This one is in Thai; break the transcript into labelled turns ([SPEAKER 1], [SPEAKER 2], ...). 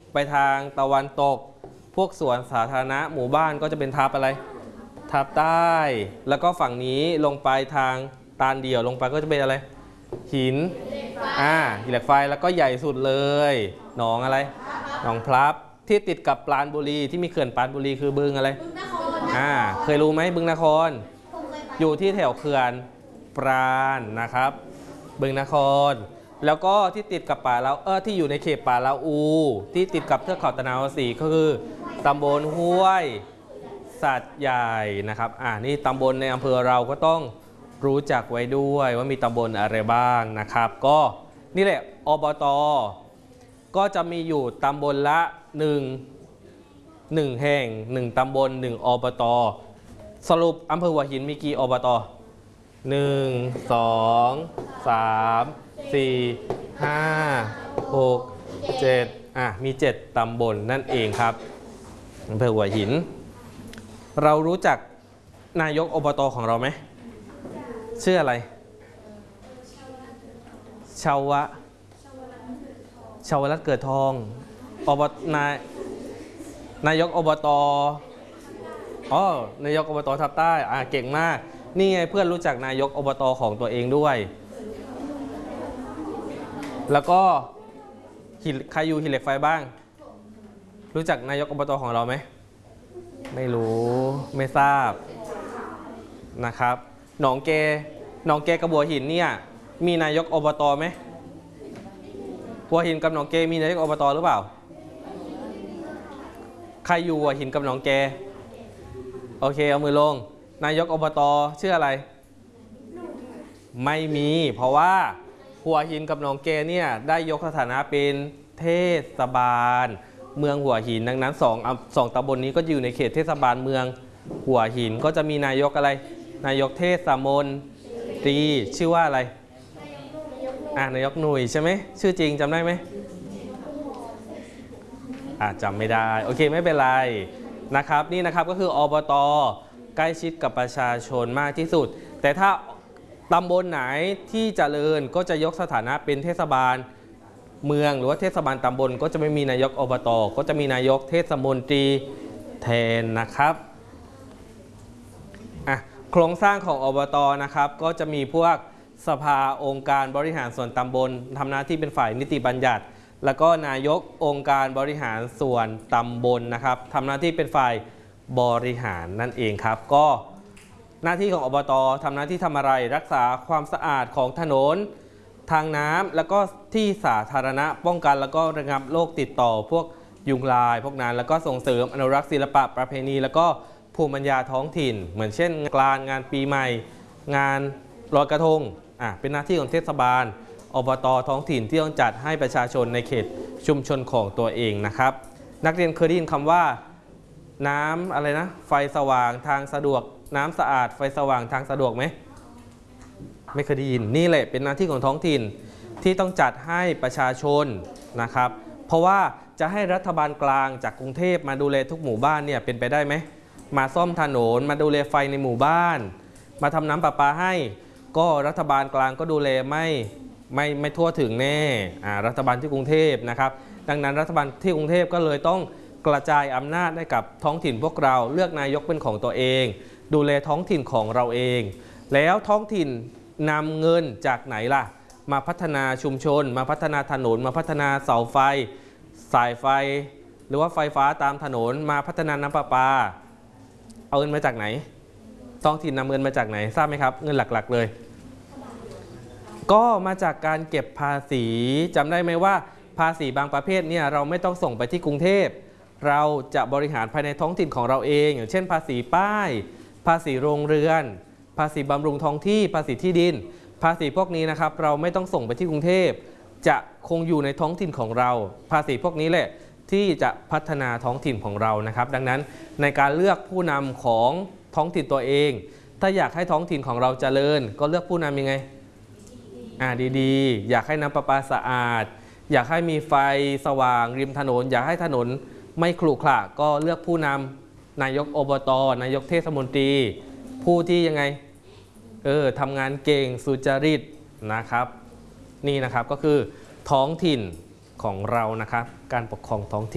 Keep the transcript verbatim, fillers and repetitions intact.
[SPEAKER 1] ไปทางตะวันตกพวกสวนสาธารณะหมู่บ้านก็จะเป็นทับอะไรทับใต้แล้วก็ฝั่งนี้ลงไปทางตาลเดี่ยวลงไปก็จะเป็นอะไรหินอ่าหินเหล็กไฟแล้วก็ใหญ่สุดเลยหนองอะไรหนองพลับที่ติดกับปราณบุรีที่มีเขื่อนปราณบุรีคือบึงอะไรอ่าเคยรู้ไหมบึงนครอยู่ที่แถวเขื่อนปราณนะครับบึงนครแล้วก็ที่ติดกับป่าเราเออที่อยู่ในเขตป่าลาอูที่ติดกับเทือกเขาตะนาวศรีก็คือตำบลห้วยสัตว์ใหญ่นะครับอ่านี่ตำบลในอำเภอเราก็ต้องรู้จักไว้ด้วยว่ามีตำบลอะไรบ้างนะครับก็นี่แหละอบต.ก็จะมีอยู่ตำบลละหนึ่งหนึ่งแห่งหนึ่งตำบลหนึ่งอบต.สรุปอำเภอหัวหินมีกี่อบต.หนึ่ง สอง สาม สี่ ห้า หก เจ็ดอ่ะมีเจ็ดตำบลนั่นเองครับอำเภอหัวหินเรารู้จักนายกอบต.ของเราไหมชื่ออะไรชาวะชาวรัตน์เกิดทองอบตนายนายกอบต.อ๋อนายกอบต.ทับใต้อ่ะเก่งมากนี่ไงเพื่อนรู้จักนายกอบต.ของตัวเองด้วยแล้วก็ใครอยู่หินเหล็กไฟบ้างรู้จักนายกอบต.ของเราไหมไม่รู้ไม่ทราบนะครับหนองเกหนองเกกับบัวหินเนี่ยมีนายกอบต.ไหมบัวหินกับหนองเกมีนายกอบต.หรือเปล่าใครอยู่บัวหินกับหนองเกโอเคเอามือลงนายกอบต.ชื่ออะไรไม่มีเพราะว่าหัวหินกับหนองเกเนี่ยได้ยกสถานะเป็นเทศบาลเมืองหัวหินดังนั้นสองสองตำบลนี้ก็อยู่ในเขตเทศบาลเมืองหัวหินก็จะมีนายกอะไรนายกเทศมนตรีชื่อว่าอะไรอ่านายกหนุ่ยใช่ไหมชื่อจริงจำได้ไหมอ่าจำไม่ได้โอเคไม่เป็นไรนะครับนี่นะครับก็คืออบต.ใกล้ชิดกับประชาชนมากที่สุดแต่ถ้าตำบลไหนที่เจริญก็จะยกสถานะเป็นเทศบาลเมืองหรือว่าเทศบาลตำบลก็จะไม่มีนายกอบต.ก็จะมีนายกเทศมนตรีแทนนะครับอ่ะโครงสร้างของอบต.นะครับก็จะมีพวกสภาองค์การบริหารส่วนตำบลทำหน้าที่เป็นฝ่ายนิติบัญญัติแล้วก็นายกองค์การบริหารส่วนตำบลนะครับทำหน้าที่เป็นฝ่ายบริหารนั่นเองครับก็หน้าที่ของอบต.ทำหน้าที่ทำอะไรรักษาความสะอาดของถนนทางน้ำแล้วก็ที่สาธารณะป้องกันแล้วก็ระงับโรคติดต่อพวกยุงลายพวกนั้นแล้วก็ส่งเสริมอนุรักษ์ศิลปะประเพณีแล้วก็ภูมิปัญญาท้องถิ่นเหมือนเช่นงานงานปีใหม่งานลอยกระทงอ่ะเป็นหน้าที่ของเทศบาลอบต.ท้องถิ่นที่ต้องจัดให้ประชาชนในเขตชุมชนของตัวเองนะครับนักเรียนเคยได้ยินคำว่าน้ำอะไรนะไฟสว่างทางสะดวกน้ำสะอาดไฟสว่างทางสะดวกไหมไม่เคยได้ยินนี่แหละเป็นหน้าที่ของท้องถิ่นที่ต้องจัดให้ประชาชนนะครับเพราะว่าจะให้รัฐบาลกลางจากกรุงเทพมาดูแลทุกหมู่บ้านเนี่ยเป็นไปได้ไหมมาซ่อมถนนมาดูแลไฟในหมู่บ้านมาทำน้ำประปาให้ก็รัฐบาลกลางก็ดูแลไม่ไม่ไม่ทั่วถึงแน่อ่ารัฐบาลที่กรุงเทพนะครับดังนั้นรัฐบาลที่กรุงเทพก็เลยต้องกระจายอำนาจให้กับท้องถิ่นพวกเราเลือกนายกเป็นของตัวเองดูแลท้องถิ่นของเราเองแล้วท้องถิ่นนำเงินจากไหนล่ะมาพัฒนาชุมชนมาพัฒนาถนนมาพัฒนาเสาไฟสายไฟหรือว่าไฟฟ้าตามถนนมาพัฒนาน้ำประปาเอาเงินมาจากไหนท้องถิ่นนำเงินมาจากไหนทราบไหมครับเงินหลักๆเลยก็มาจากการเก็บภาษีจำได้ไหมว่าภาษีบางประเภทเนี่ยเราไม่ต้องส่งไปที่กรุงเทพเราจะบริหารภายในท้องถิ่นของเราเองอย่างเช่นภาษีป้ายภาษีโรงเรือนภาษีบำรุงท้องที่ภาษีที่ดินภาษีพวกนี้นะครับเราไม่ต้องส่งไปที่กรุงเทพจะคงอยู่ในท้องถิ่นของเราภาษีพวกนี้แหละที่จะพัฒนาท้องถิ่นของเรานะครับดังนั้นในการเลือกผู้นำของท้องถิ่นตัวเองถ้าอยากให้ท้องถิ่นของเราเจริญก็เลือกผู้นำยังไงอ่าดีๆอยากให้น้ำประปาสะอาดอยากให้มีไฟสว่างริมถนนอยากให้ถนนไม่ขรุขระก็เลือกผู้นำนายกอบต.นายกเทศมนตรีผู้ที่ยังไงเออทำงานเก่งสุจริตนะครับนี่นะครับก็คือท้องถิ่นของเรานะครับการปกครองท้องถิ่น